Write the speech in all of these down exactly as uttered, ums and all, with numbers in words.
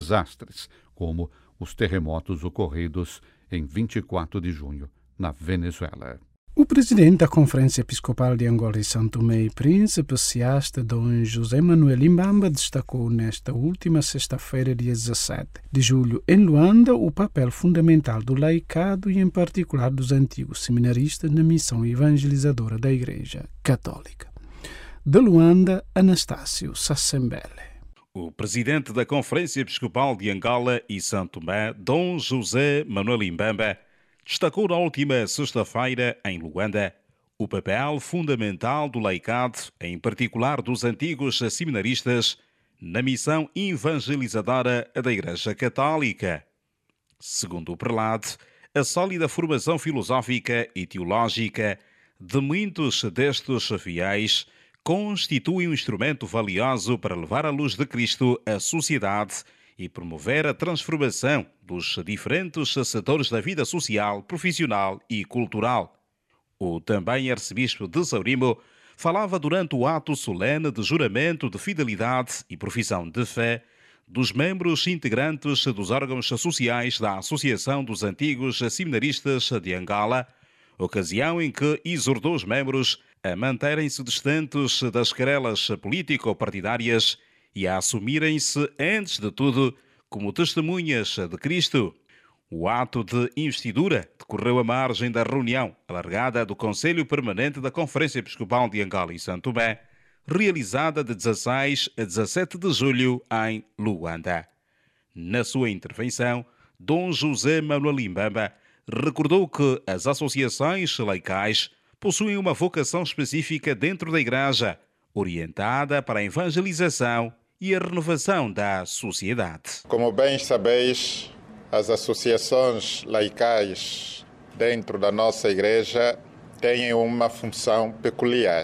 desastres, como os terremotos ocorridos em vinte e quatro de junho, na Venezuela. O presidente da Conferência Episcopal de Angola e São Tomé e Príncipe, Ciasta Dom José Manuel Imbamba, destacou nesta última sexta-feira, dia dezessete de julho, em Luanda, o papel fundamental do laicado e, em particular, dos antigos seminaristas na missão evangelizadora da Igreja Católica. De Luanda, Anastácio Sassembele. O presidente da Conferência Episcopal de Angola e São Tomé, Dom José Manuel Imbamba, destacou na última sexta-feira, em Luanda, o papel fundamental do laicado, em particular dos antigos seminaristas, na missão evangelizadora da Igreja Católica. Segundo o prelado, a sólida formação filosófica e teológica de muitos destes fiéis constitui um instrumento valioso para levar a luz de Cristo à sociedade e promover a transformação dos diferentes setores da vida social, profissional e cultural. O também arcebispo de Saurimo falava durante o ato solene de juramento de fidelidade e profissão de fé dos membros integrantes dos órgãos sociais da Associação dos Antigos Seminaristas de Angola, ocasião em que exortou os membros a manterem-se distantes das querelas político-partidárias e a assumirem-se, antes de tudo, como testemunhas de Cristo. O ato de investidura decorreu à margem da reunião alargada do Conselho Permanente da Conferência Episcopal de Angola e São Tomé, realizada de dezasseis a dezassete de julho em Luanda. Na sua intervenção, Dom José Manuel Imbamba recordou que as associações laicais possuem uma vocação específica dentro da Igreja, orientada para a evangelização e a renovação da sociedade. Como bem sabeis, as associações laicais dentro da nossa Igreja têm uma função peculiar.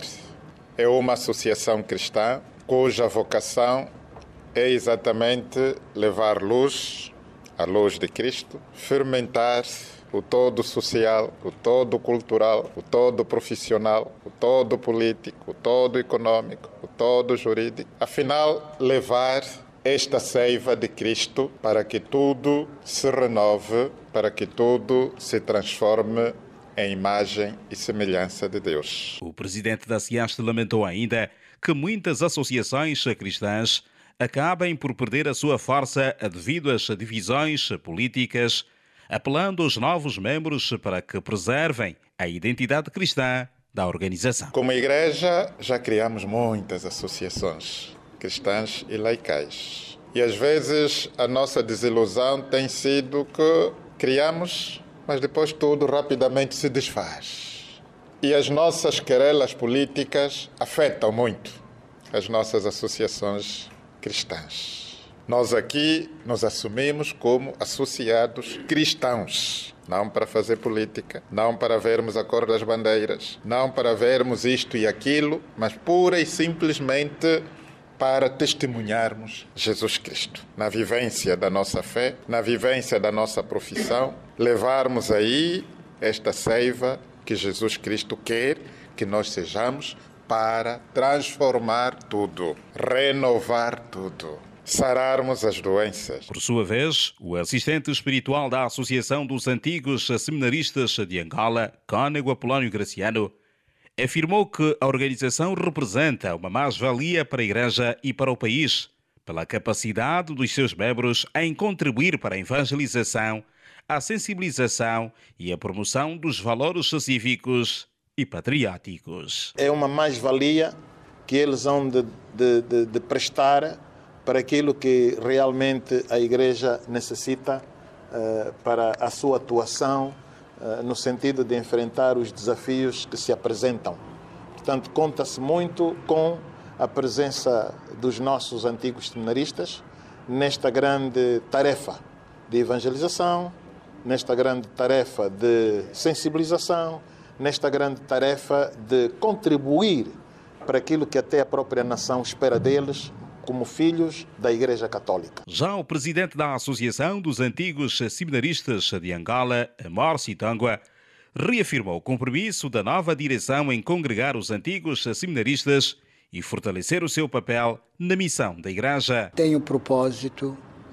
É uma associação cristã cuja vocação é exatamente levar luz, a luz de Cristo, fermentar o todo social, o todo cultural, o todo profissional, o todo político, o todo econômico, o todo jurídico. Afinal, levar esta seiva de Cristo para que tudo se renove, para que tudo se transforme em imagem e semelhança de Deus. O presidente da Ciasta lamentou ainda que muitas associações cristãs acabem por perder a sua força devido às divisões políticas, apelando aos novos membros para que preservem a identidade cristã da organização. Como igreja, já criamos muitas associações cristãs e laicais. E às vezes a nossa desilusão tem sido que criamos, mas depois tudo rapidamente se desfaz. E as nossas querelas políticas afetam muito as nossas associações cristãs. Nós aqui nos assumimos como associados cristãos, não para fazer política, não para vermos a cor das bandeiras, não para vermos isto e aquilo, mas pura e simplesmente para testemunharmos Jesus Cristo. Na vivência da nossa fé, na vivência da nossa profissão, levarmos aí esta seiva que Jesus Cristo quer que nós sejamos para transformar tudo, renovar tudo, sararmos as doenças. Por sua vez, o assistente espiritual da Associação dos Antigos Seminaristas de Angola, Cônego Apolónio Graciano, afirmou que a organização representa uma mais-valia para a Igreja e para o país, pela capacidade dos seus membros em contribuir para a evangelização, a sensibilização e a promoção dos valores cívicos e patrióticos. É uma mais-valia que eles hão de, de, de, de prestar para aquilo que realmente a Igreja necessita uh, para a sua atuação, uh, no sentido de enfrentar os desafios que se apresentam. Portanto, conta-se muito com a presença dos nossos antigos seminaristas nesta grande tarefa de evangelização, nesta grande tarefa de sensibilização, nesta grande tarefa de contribuir para aquilo que até a própria nação espera deles, como filhos da Igreja Católica. Já o presidente da Associação dos Antigos Seminaristas de Angola, Amorci Tangua, reafirmou o compromisso da nova direção em congregar os antigos seminaristas e fortalecer o seu papel na missão da Igreja. Tem o propósito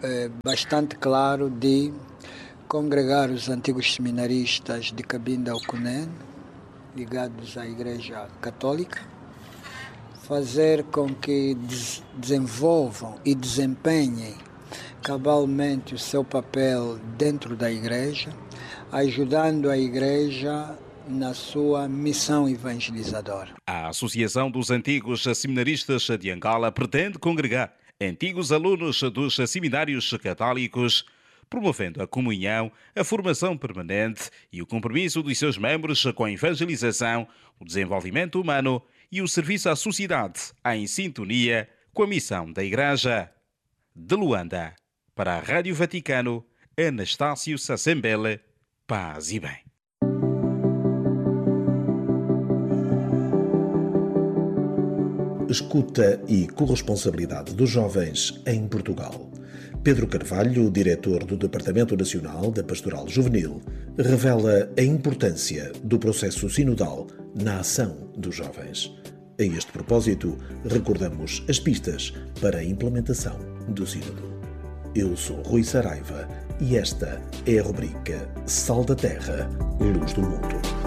eh, bastante claro de congregar os antigos seminaristas de Cabinda ao Cunene, ligados à Igreja Católica, fazer com que des- desenvolvam e desempenhem cabalmente o seu papel dentro da Igreja, ajudando a Igreja na sua missão evangelizadora. A Associação dos Antigos Seminaristas de Angola pretende congregar antigos alunos dos seminários católicos, promovendo a comunhão, a formação permanente e o compromisso dos seus membros com a evangelização, o desenvolvimento humano e o serviço à sociedade, em sintonia com a missão da Igreja. De Luanda, para a Rádio Vaticano, Anastácio Sassembele, paz e bem. Escuta e corresponsabilidade dos jovens em Portugal. Pedro Carvalho, diretor do Departamento Nacional da Pastoral Juvenil, revela a importância do processo sinodal na ação dos jovens. A este propósito, recordamos as pistas para a implementação do sínodo. Eu sou Rui Saraiva e esta é a rubrica Sal da Terra, Luz do Mundo.